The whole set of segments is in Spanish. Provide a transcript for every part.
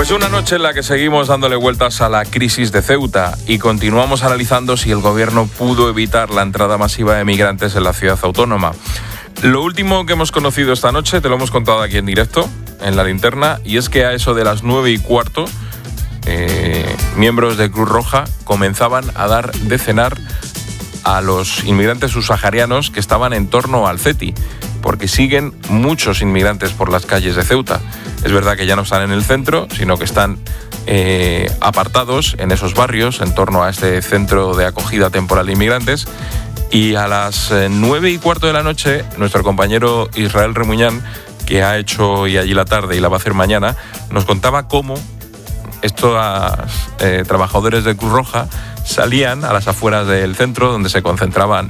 Pues una noche en la que seguimos dándole vueltas a la crisis de Ceuta y continuamos analizando si el gobierno pudo evitar la entrada masiva de migrantes en la ciudad autónoma. Lo último que hemos conocido esta noche, te lo hemos contado aquí en directo, en La Linterna, y es que a eso de las 9:15, miembros de Cruz Roja comenzaban a dar de cenar a los inmigrantes subsaharianos que estaban en torno al CETI, porque siguen muchos inmigrantes por las calles de Ceuta. Es verdad que ya no están en el centro, sino que están apartados en esos barrios, en torno a este centro de acogida temporal de inmigrantes. Y a las 9:15 de la noche, nuestro compañero Israel Remuñán, que ha hecho hoy allí la tarde y la va a hacer mañana, nos contaba cómo estos trabajadores de Cruz Roja salían a las afueras del centro, donde se concentraban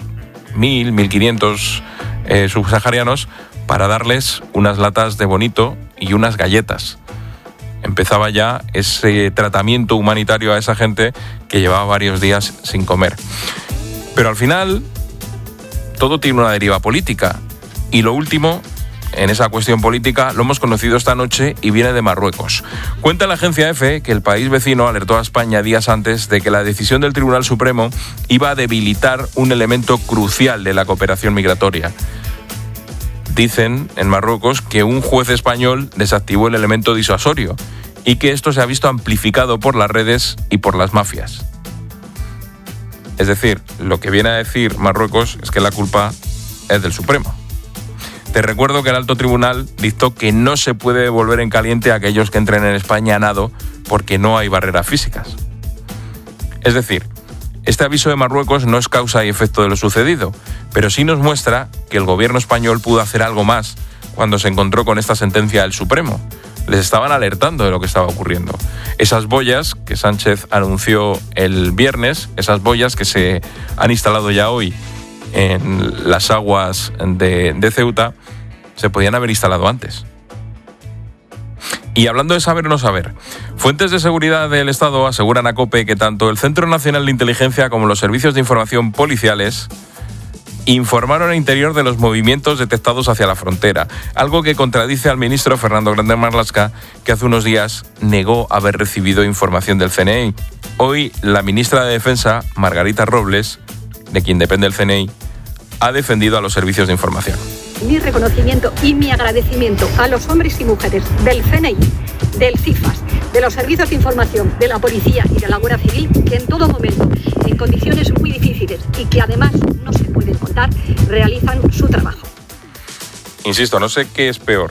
1.500 subsaharianos, para darles unas latas de bonito y unas galletas. Empezaba ya ese tratamiento humanitario a esa gente que llevaba varios días sin comer. Pero al final, todo tiene una deriva política. Y lo último, en esa cuestión política, lo hemos conocido esta noche y viene de Marruecos. Cuenta la agencia EFE que el país vecino alertó a España días antes de que la decisión del Tribunal Supremo iba a debilitar un elemento crucial de la cooperación migratoria. Dicen en Marruecos que un juez español desactivó el elemento disuasorio y que esto se ha visto amplificado por las redes y por las mafias. Es decir, lo que viene a decir Marruecos es que la culpa es del Supremo. Te recuerdo que el alto tribunal dictó que no se puede devolver en caliente a aquellos que entren en España a nado porque no hay barreras físicas. Es decir, este aviso de Marruecos no es causa y efecto de lo sucedido, pero sí nos muestra que el gobierno español pudo hacer algo más cuando se encontró con esta sentencia del Supremo. Les estaban alertando de lo que estaba ocurriendo. Esas boyas que Sánchez anunció el viernes, esas boyas que se han instalado ya hoy en las aguas de Ceuta, se podían haber instalado antes. Y hablando de saber o no saber, fuentes de seguridad del Estado aseguran a COPE que tanto el Centro Nacional de Inteligencia como los servicios de información policiales informaron al interior de los movimientos detectados hacia la frontera, algo que contradice al ministro Fernando Grande Marlaska, que hace unos días negó haber recibido información del CNI. Hoy, la ministra de Defensa, Margarita Robles, de quien depende el CNI, ha defendido a los servicios de información. Mi reconocimiento y mi agradecimiento a los hombres y mujeres del CNI, del CIFAS, de los servicios de información, de la policía y de la Guardia Civil, que en todo momento, en condiciones muy difíciles y que además no se pueden contar, realizan su trabajo. Insisto, no sé qué es peor: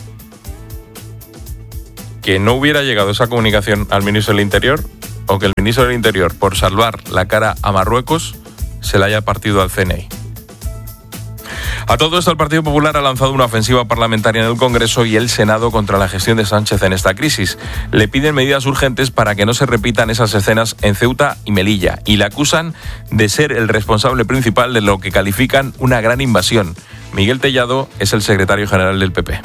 que no hubiera llegado esa comunicación al ministro del Interior, o que el ministro del Interior, por salvar la cara a Marruecos, se la haya partido al CNI. A todo esto, el Partido Popular ha lanzado una ofensiva parlamentaria en el Congreso y el Senado contra la gestión de Sánchez en esta crisis. Le piden medidas urgentes para que no se repitan esas escenas en Ceuta y Melilla y le acusan de ser el responsable principal de lo que califican una gran invasión. Miguel Tellado es el secretario general del PP.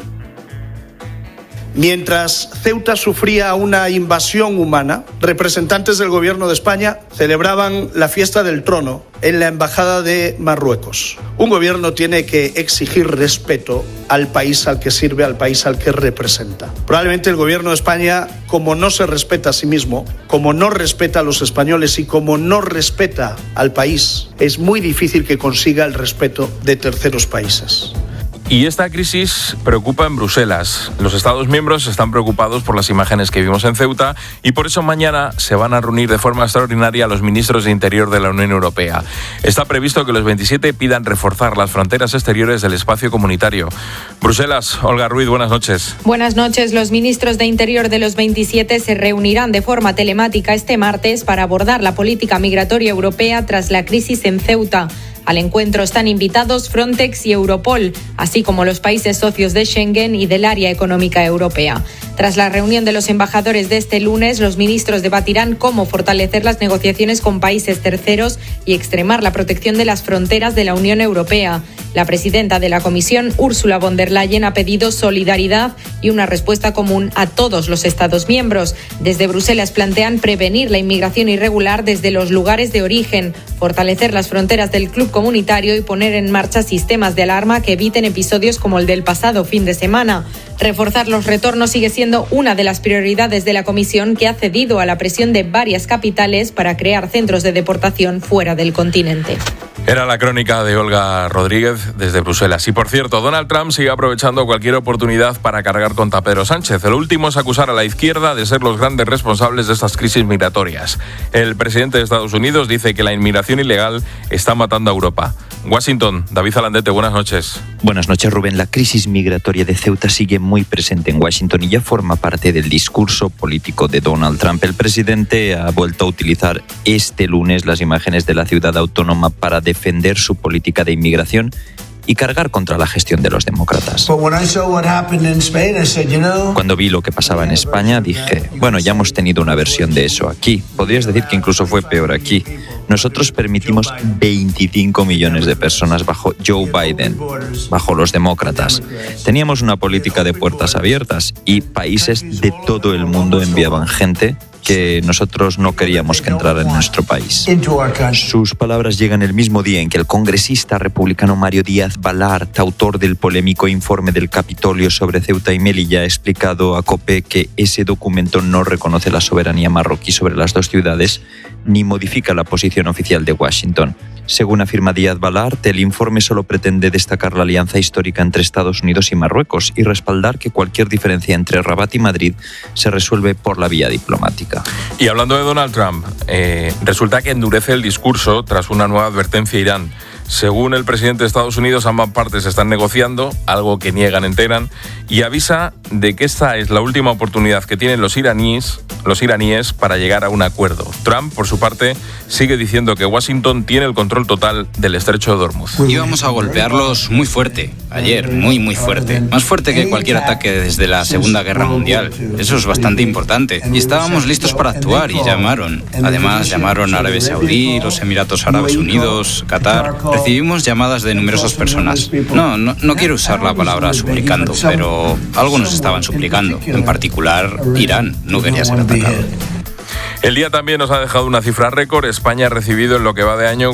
Mientras Ceuta sufría una invasión humana, representantes del Gobierno de España celebraban la fiesta del trono en la Embajada de Marruecos. Un gobierno tiene que exigir respeto al país al que sirve, al país al que representa. Probablemente el Gobierno de España, como no se respeta a sí mismo, como no respeta a los españoles y como no respeta al país, es muy difícil que consiga el respeto de terceros países. Y esta crisis preocupa en Bruselas. Los Estados miembros están preocupados por las imágenes que vimos en Ceuta y por eso mañana se van a reunir de forma extraordinaria los ministros de Interior de la Unión Europea. Está previsto que los 27 pidan reforzar las fronteras exteriores del espacio comunitario. Bruselas, Olga Ruiz, buenas noches. Buenas noches. Los ministros de Interior de los 27 se reunirán de forma telemática este martes para abordar la política migratoria europea tras la crisis en Ceuta. Al encuentro están invitados Frontex y Europol, así como los países socios de Schengen y del Área Económica Europea. Tras la reunión de los embajadores de este lunes, los ministros debatirán cómo fortalecer las negociaciones con países terceros y extremar la protección de las fronteras de la Unión Europea. La presidenta de la Comisión, Ursula von der Leyen, ha pedido solidaridad y una respuesta común a todos los Estados miembros. Desde Bruselas plantean prevenir la inmigración irregular desde los lugares de origen, fortalecer las fronteras del club comunitario y poner en marcha sistemas de alarma que eviten episodios como el del pasado fin de semana. Reforzar los retornos sigue siendo una de las prioridades de la Comisión, que ha cedido a la presión de varias capitales para crear centros de deportación fuera del continente. Era la crónica de Olga Rodríguez desde Bruselas. Y por cierto, Donald Trump sigue aprovechando cualquier oportunidad para cargar contra Pedro Sánchez. El último es acusar a la izquierda de ser los grandes responsables de estas crisis migratorias. El presidente de Estados Unidos dice que la inmigración ilegal está matando a Europa. Washington, David Zalandete, buenas noches. Buenas noches, Rubén. La crisis migratoria de Ceuta sigue muy presente en Washington y ya forma parte del discurso político de Donald Trump. El presidente ha vuelto a utilizar este lunes las imágenes de la ciudad autónoma para defender su política de inmigración y cargar contra la gestión de los demócratas. Cuando vi lo que pasaba en España, dije, bueno, ya hemos tenido una versión de eso aquí. Podrías decir que incluso fue peor aquí. Nosotros permitimos 25 millones de personas bajo Joe Biden, bajo los demócratas. Teníamos una política de puertas abiertas y países de todo el mundo enviaban gente que nosotros no queríamos que entrara en nuestro país. Sus palabras llegan el mismo día en que el congresista republicano Mario Díaz-Balart, autor del polémico informe del Capitolio sobre Ceuta y Melilla, ha explicado a COPE que ese documento no reconoce la soberanía marroquí sobre las dos ciudades ni modifica la posición oficial de Washington. Según afirma Díaz-Balart, el informe solo pretende destacar la alianza histórica entre Estados Unidos y Marruecos y respaldar que cualquier diferencia entre Rabat y Madrid se resuelve por la vía diplomática. Y hablando de Donald Trump, resulta que endurece el discurso tras una nueva advertencia a Irán. Según el presidente de Estados Unidos, ambas partes están negociando, algo que niegan en Teherán, y avisa de que esta es la última oportunidad que tienen los iraníes para llegar a un acuerdo. Trump, por su parte, sigue diciendo que Washington tiene el control total del estrecho de Hormuz. Íbamos a golpearlos muy fuerte, ayer, muy fuerte. Más fuerte que cualquier ataque desde la Segunda Guerra Mundial. Eso es bastante importante. Y estábamos listos para actuar y llamaron. Además, llamaron a Arabia Saudí, los Emiratos Árabes Unidos, Qatar. Recibimos llamadas de numerosas personas. No quiero usar la palabra suplicando, pero algo nos estaban suplicando. En particular, Irán no quería ser atacado. El día también nos ha dejado una cifra récord. España ha recibido en lo que va de año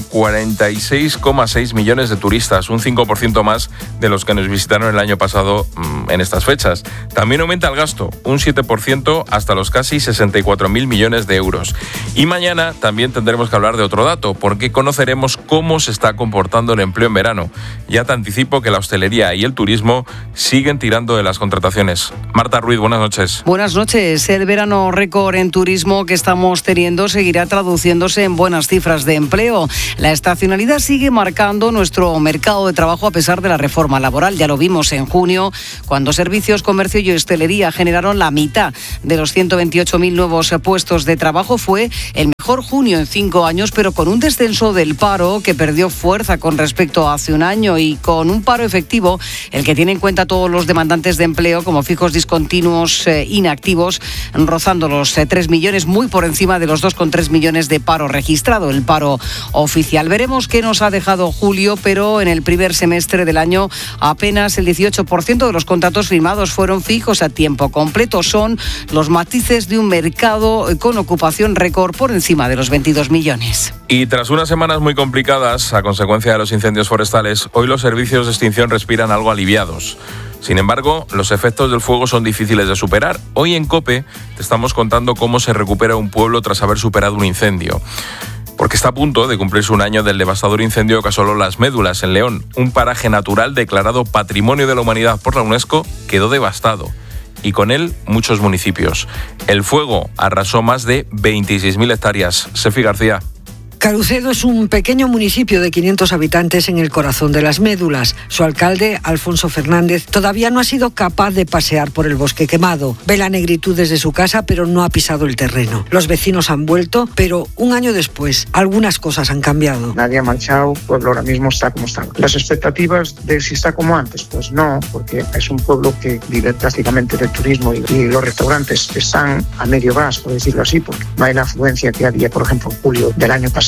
46,6 millones de turistas, un 5% más de los que nos visitaron el año pasado en estas fechas. También aumenta el gasto, un 7% hasta los casi 64.000 millones de euros. Y mañana también tendremos que hablar de otro dato, porque conoceremos cómo se está comportando el empleo en verano. Ya te anticipo que la hostelería y el turismo siguen tirando de las contrataciones. Marta Ruiz, buenas noches. Buenas noches. El verano récord en turismo que estamos teniendo seguirá traduciéndose en buenas cifras de empleo. La estacionalidad sigue marcando nuestro mercado de trabajo a pesar de la reforma laboral. Ya lo vimos en junio, cuando servicios, comercio y hostelería generaron la mitad de los 128.000 nuevos puestos de trabajo. Fue el mejor junio en 5 años, pero con un descenso del paro que perdió fuerza con respecto a hace un año y con un paro efectivo, el que tiene en cuenta todos los demandantes de empleo como fijos, discontinuos, inactivos, rozando los 3 millones, muy por encima de los 2,3 millones de paro registrado, el paro oficial. Veremos qué nos ha dejado julio, pero en el primer semestre del año apenas el 18% de los contratos firmados fueron fijos a tiempo completo. Son los matices de un mercado con ocupación récord por encima de los 22 millones. Y tras unas semanas muy complicadas a consecuencia de los incendios forestales, hoy los servicios de extinción respiran algo aliviados. Sin embargo, los efectos del fuego son difíciles de superar. Hoy en COPE te estamos contando cómo se recupera un pueblo tras haber superado un incendio. Porque está a punto de cumplirse un año del devastador incendio que asoló Las Médulas, en León. Un paraje natural declarado Patrimonio de la Humanidad por la UNESCO quedó devastado. Y con él muchos municipios. El fuego arrasó más de 26.000 hectáreas. Sefi García. Carucedo es un pequeño municipio de 500 habitantes en el corazón de Las Médulas. Su alcalde, Alfonso Fernández, todavía no ha sido capaz de pasear por el bosque quemado. Ve la negritud desde su casa, pero no ha pisado el terreno. Los vecinos han vuelto, pero un año después, algunas cosas han cambiado. Nadie ha marchado, el pueblo ahora mismo está como está. ¿Las expectativas de si está como antes? Pues no, porque es un pueblo que vive prácticamente del turismo y los restaurantes están a medio gas, por decirlo así, porque no hay la afluencia que había, por ejemplo, en julio del año pasado.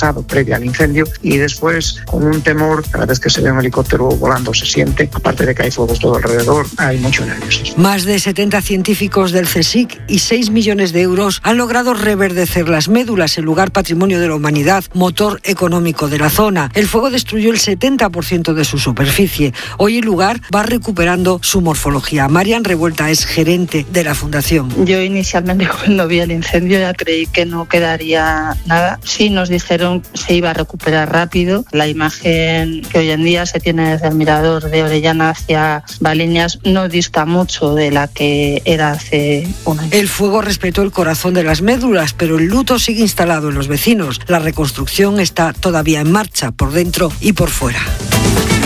pasado, previa al incendio, y después con un temor, cada vez que se ve un helicóptero volando se siente, aparte de que hay fuegos todo alrededor, hay mucho nerviosismo. Más de 70 científicos del CSIC y 6 millones de euros han logrado reverdecer las médulas, el lugar patrimonio de la humanidad, motor económico de la zona. El fuego destruyó el 70% de su superficie. Hoy el lugar va recuperando su morfología. Marian Revuelta es gerente de la fundación. Yo inicialmente cuando vi el incendio ya creí que no quedaría nada. Sí, nos dijeron que se iba a recuperar rápido. La imagen que hoy en día se tiene desde el mirador de Orellana hacia Valiñas no dista mucho de la que era hace un año. El fuego respetó el corazón de las médulas, pero el luto sigue instalado en los vecinos. La reconstrucción está todavía en marcha, por dentro y por fuera.